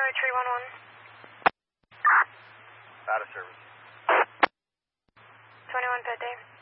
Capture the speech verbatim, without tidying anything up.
three one one. Out of service. twenty-one fifty.